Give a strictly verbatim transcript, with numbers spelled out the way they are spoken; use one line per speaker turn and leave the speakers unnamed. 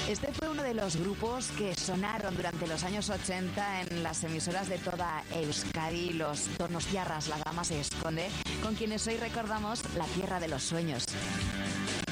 Este fue uno de los grupos que sonaron durante los años ochenta en las emisoras de toda Euskadi, los Donostiarras, la dama se esconde, con quienes hoy recordamos la tierra de los sueños.